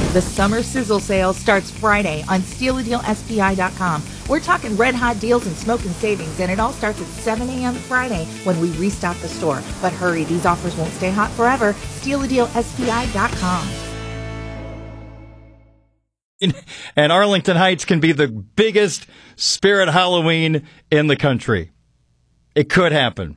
The summer sizzle sale starts Friday on StealADealSPI.com. We're talking red hot deals and smoking savings, and it all starts at 7 a.m. Friday when we restock the store. But hurry, these offers won't stay hot forever. StealADealSPI.com. And Arlington Heights can be the biggest Spirit Halloween in the country. It could happen.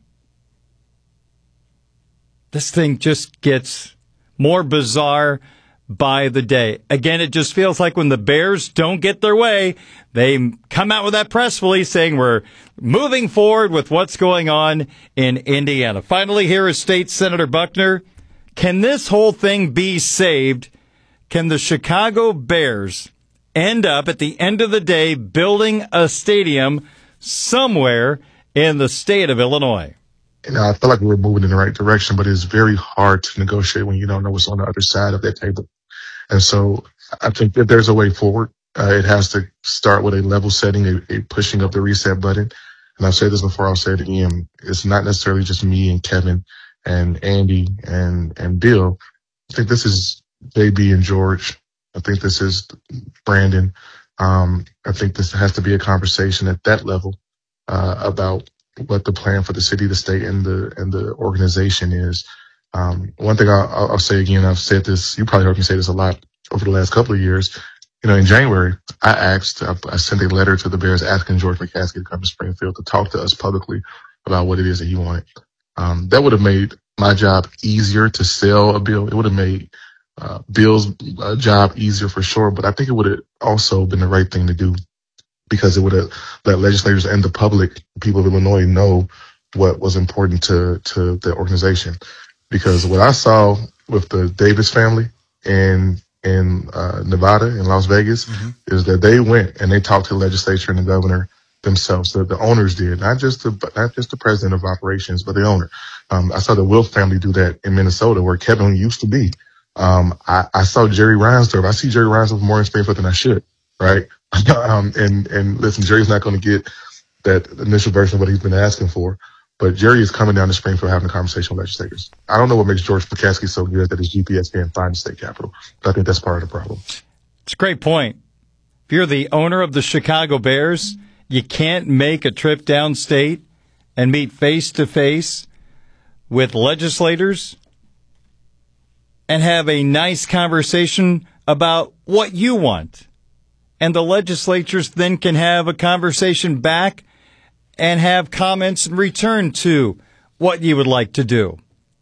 This thing just gets more bizarre by the day. Again, it just feels like when the Bears don't get their way, they come out with that press release saying we're moving forward with what's going on in Indiana. Finally, here is State Senator Buckner. Can this whole thing be saved? Can the Chicago Bears end up at the end of the day building a stadium somewhere in the state of Illinois? I feel like we're moving in the right direction, but it's very hard to negotiate when you don't know what's on the other side of that table. And so I think that there's a way forward. It has to start with a level setting, a pushing of the reset button. And I've said this before, I'll say it again. It's not necessarily just me and Kevin and Andy and Bill. I think this is JB and George. I think this is Brandon. I think this has to be a conversation at that level about what the plan for the city, the state, and the organization is. One thing I'll say again, I've said this, you probably heard me say this a lot over the last couple of years. In January, I sent a letter to the Bears asking George McCaskey to come to Springfield to talk to us publicly about what it is that he wanted. That would have made my job easier to sell a bill. It would have made Bill's job easier for sure, but I think it would have also been the right thing to do, because it would have let legislators and the public, people of Illinois, know what was important to the organization. Because what I saw with the Davis family in Nevada, in Las Vegas, is that they went and they talked to the legislature and the governor themselves. The owners did, not just the president of operations, but the owner. I saw the Wilf family do that in Minnesota, where Kevin used to be. I saw Jerry Reinsdorf. I see Jerry Reinsdorf more in Springfield than I should, right? And listen, Jerry's not going to get that initial version of what he's been asking for, but Jerry is coming down to Springfield having a conversation with legislators. I don't know what makes George McCaskey so good that his GPS can't find the state capitol, but I think that's part of the problem. It's a great point. If you're the owner of the Chicago Bears, you can't make a trip downstate and meet face-to-face with legislators and have a nice conversation about what you want. And the legislatures then can have a conversation back and have comments in return to what you would like to do.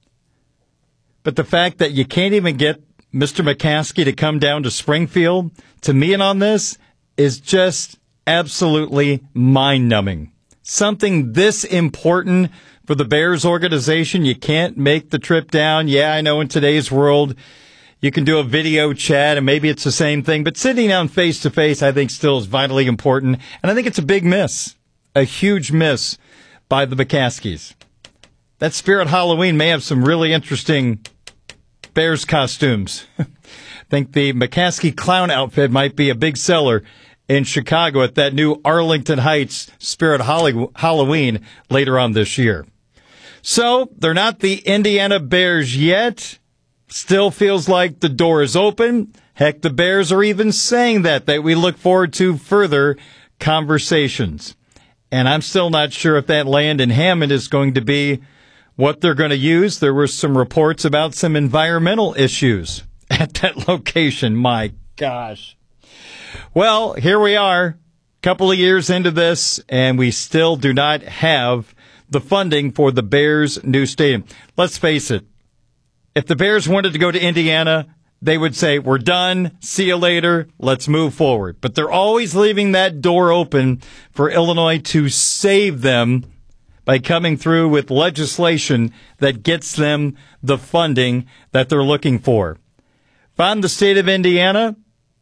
But the fact that you can't even get Mr. McCaskey to come down to Springfield to meet on this is just absolutely mind-numbing. Something this important for the Bears organization, you can't make the trip down. Yeah, I know in today's world, you can do a video chat, and maybe it's the same thing. But sitting down face-to-face, I think, still is vitally important. And I think it's a big miss, a huge miss by the McCaskies. That Spirit Halloween may have some really interesting Bears costumes. I think the McCaskey clown outfit might be a big seller in Chicago at that new Arlington Heights Spirit Halloween later on this year. So they're not the Indiana Bears yet. Still feels like the door is open. Heck, the Bears are even saying that we look forward to further conversations. And I'm still not sure if that land in Hammond is going to be what they're going to use. There were some reports about some environmental issues at that location. My gosh. Well, here we are, a couple of years into this, and we still do not have the funding for the Bears' new stadium. Let's face it. If the Bears wanted to go to Indiana, they would say, we're done, see you later, let's move forward. But they're always leaving that door open for Illinois to save them by coming through with legislation that gets them the funding that they're looking for. If I'm the state of Indiana,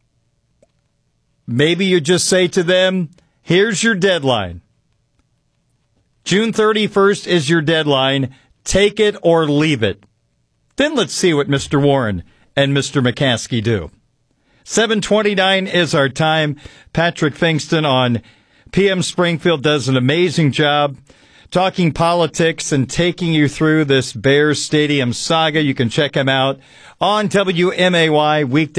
maybe you just say to them, here's your deadline. June 31st is your deadline. Take it or leave it. Then let's see what Mr. Warren and Mr. McCaskey do. 7:29 is our time. Patrick Fingston on PM Springfield does an amazing job talking politics and taking you through this Bears Stadium saga. You can check him out on WMAY weekday